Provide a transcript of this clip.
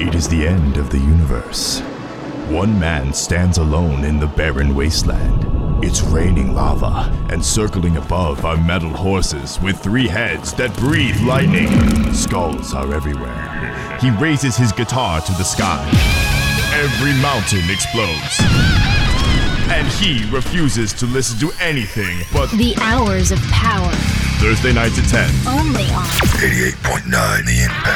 It is the end of the universe. One man stands alone in the barren wasteland. It's raining lava, and circling above are metal horses with 3 heads that breathe lightning. Skulls are everywhere. He raises his guitar to the sky. Every mountain explodes. And he refuses to listen to anything but The Hours of Power. Thursday nights at 10. Only on 88.9 The Impact.